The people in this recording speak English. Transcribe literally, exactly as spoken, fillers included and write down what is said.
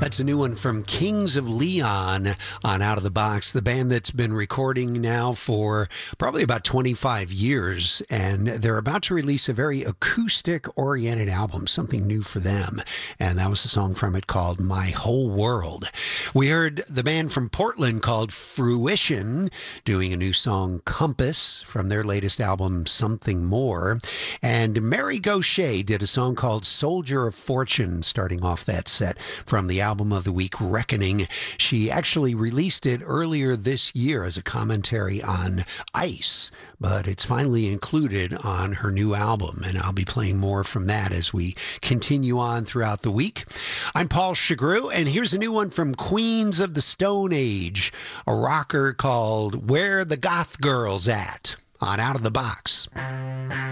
That's a new one from Kings of Leon on Out of the Box, the band that's been recording now for probably about twenty-five years, and they're about to release a very acoustic-oriented album, something new for them, and that was a song from it called My Whole World. We heard the band from Portland called Fruition doing a new song, Compass, from their latest album, Something More, and Mary Gauthier did a song called Soldier of Fortune, starting off that set from the album of the week, Reckoning. She actually released it earlier this year as a commentary on Ice, but it's finally included on her new album, and I'll be playing more from that as we continue on throughout the week. I'm Paul Chagru, and here's a new one from Queens of the Stone Age, a rocker called Where the Goth Girls At on Out of the Box.